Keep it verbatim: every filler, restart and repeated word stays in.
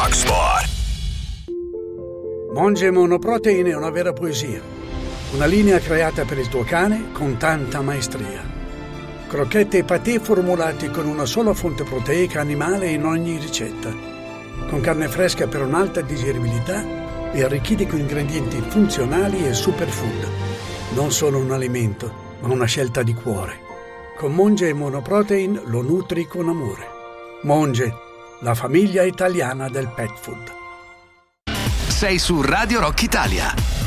Rock Sport. Monge Monoprotein è una vera poesia. Una linea creata per il tuo cane con tanta maestria. Crocchette e patè formulati con una sola fonte proteica animale in ogni ricetta. Con carne fresca per un'alta digeribilità e arricchiti con ingredienti funzionali e superfood. Non solo un alimento, ma una scelta di cuore. Con Monge Monoprotein lo nutri con amore. Monge, la famiglia italiana del pet food. Sei su Radio Rock Italia.